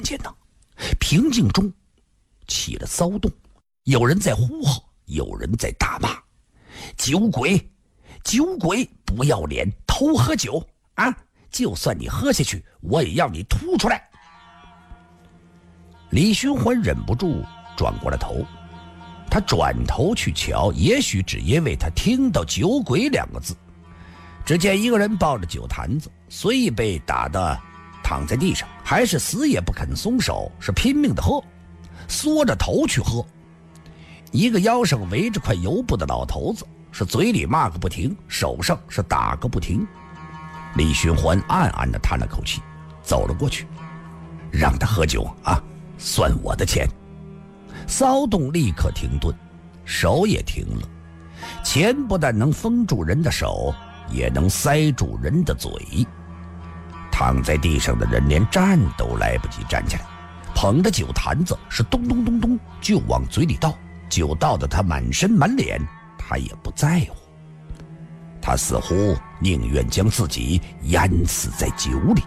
间呢，平静中起了骚动，有人在呼喝，有人在大骂：酒鬼，酒鬼，不要脸，偷喝酒啊！就算你喝下去，我也要你吐出来。李寻欢忍不住转过了头，他转头去瞧，也许只因为他听到酒鬼2个字。只见一个人抱着酒坛子，虽已被打得躺在地上，还是死也不肯松手，是拼命的喝，缩着头去喝。一个腰上围着块油布的老头子，是嘴里骂个不停，手上是打个不停。李寻欢暗暗地叹了口气，走了过去，让他喝酒啊，算我的钱。骚动立刻停顿，手也停了。钱不但能封住人的手，也能塞住人的嘴。躺在地上的人连站都来不及站起来，捧着酒坛子是咚咚咚咚就往嘴里倒，酒倒得他满身满脸，他也不在乎。他似乎宁愿将自己淹死在酒里。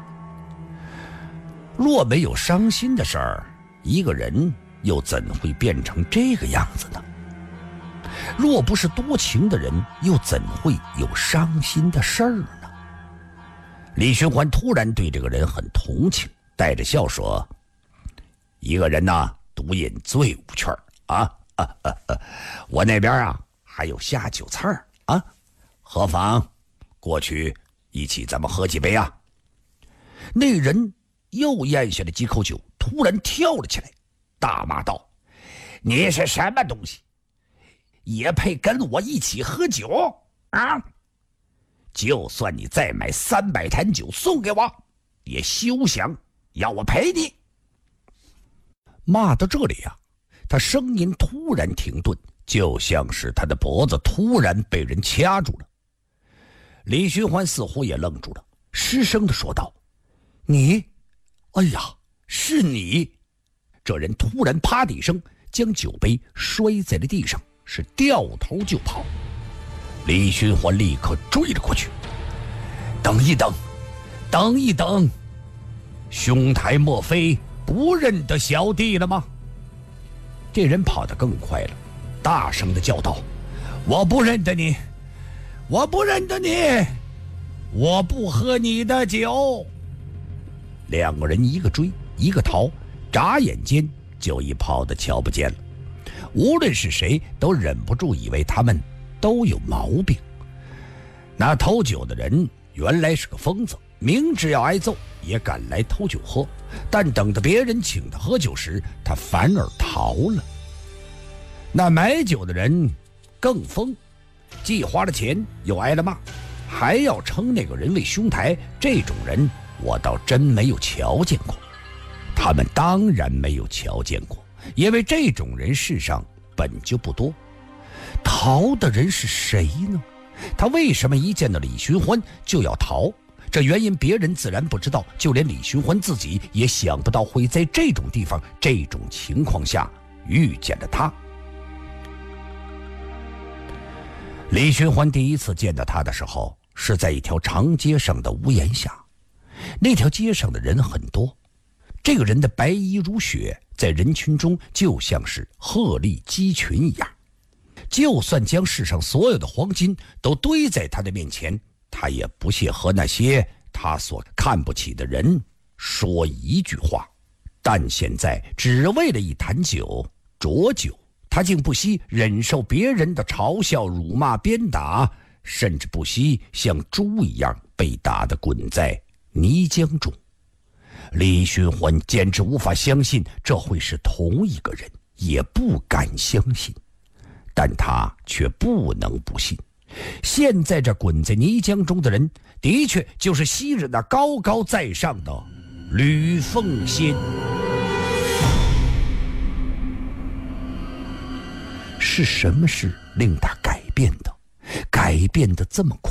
若没有伤心的事儿，一个人又怎会变成这个样子呢？若不是多情的人，又怎会有伤心的事儿呢？李寻欢突然对这个人很同情，带着笑说：一个人呢，毒瘾最无趣啊！我那边啊还有下酒菜啊，何妨过去一起咱们喝几杯啊？那人又咽下了几口酒，突然跳了起来，大骂道：你是什么东西，也配跟我一起喝酒啊？就算你再买300坛酒送给我，也休想要我陪你。骂到这里啊，他声音突然停顿，就像是他的脖子突然被人掐住了。李寻欢似乎也愣住了，失声地说道：你，哎呀，是你！这人突然啪的一声将酒杯摔在了地上，是掉头就跑。李寻欢立刻追了过去。等一等，等一等，兄台莫非不认得小弟了吗？这人跑得更快了，大声地叫道：我不认得你，我不认得你，我不喝你的酒。2个人一个追一个逃，眨眼间就已跑得瞧不见了。无论是谁都忍不住以为他们都有毛病。那偷酒的人原来是个疯子，明知要挨揍也敢来偷酒喝，但等着别人请他喝酒时，他反而逃了。那买酒的人更疯，既花了钱又挨了骂，还要称那个人为兄台，这种人我倒真没有瞧见过。他们当然没有瞧见过，因为这种人世上本就不多。逃的人是谁呢？他为什么一见到李寻欢就要逃？这原因别人自然不知道，就连李寻欢自己也想不到会在这种地方、这种情况下遇见了他。李寻欢第一次见到他的时候，是在一条长街上的屋檐下。那条街上的人很多，这个人的白衣如雪，在人群中就像是鹤立鸡群一样。就算将世上所有的黄金都堆在他的面前，他也不屑和那些他所看不起的人说一句话。但现在只为了一坛酒浊酒，他竟不惜忍受别人的嘲笑、辱骂、鞭打，甚至不惜像猪一样被打得滚在泥浆中。李寻欢简直无法相信这会是同一个人，也不敢相信，但他却不能不信。现在这滚在泥浆中的人，的确就是昔日那高高在上的吕奉先。是什么事令他改变的这么快？